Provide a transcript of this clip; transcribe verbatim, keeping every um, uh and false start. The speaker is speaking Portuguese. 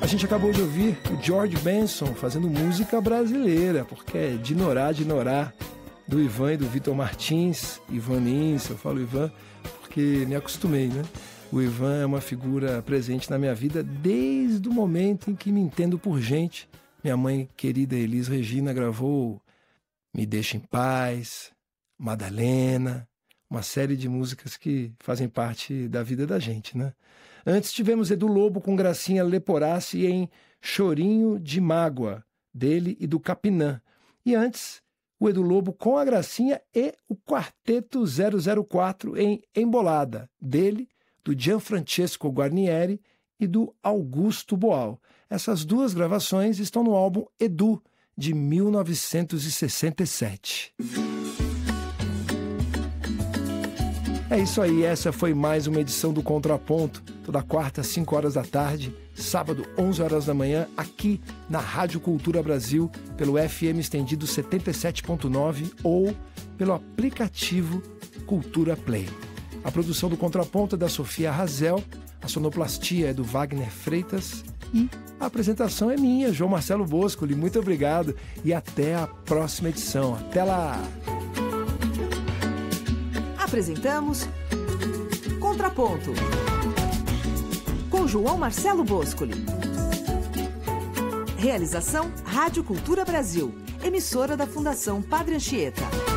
A gente acabou de ouvir o George Benson fazendo música brasileira, porque é de Norá, de Norá, do Ivan e do Vitor Martins. Ivanins, eu falo Ivan porque me acostumei, né? O Ivan é uma figura presente na minha vida desde o momento em que me entendo por gente. Minha mãe querida Elis Regina gravou Me Deixa em Paz, Madalena, uma série de músicas que fazem parte da vida da gente, né? Antes tivemos Edu Lobo com Gracinha Leporassi em Chorinho de Mágoa, dele e do Capinã. E antes, o Edu Lobo com a Gracinha e o Quarteto zero zero quatro em Embolada, dele, do Gianfrancesco Guarnieri e do Augusto Boal. Essas duas gravações estão no álbum Edu, de mil novecentos e sessenta e sete. É isso aí, essa foi mais uma edição do Contraponto, toda quarta, às cinco horas da tarde, sábado, onze horas da manhã, aqui na Rádio Cultura Brasil, pelo F M estendido setenta e sete ponto nove ou pelo aplicativo Cultura Play. A produção do Contraponto é da Sofia Razel, a sonoplastia é do Wagner Freitas e a apresentação é minha, João Marcelo Boscoli. Muito obrigado e até a próxima edição. Até lá! Apresentamos Contraponto com João Marcelo Boscoli. Realização Rádio Cultura Brasil, emissora da Fundação Padre Anchieta.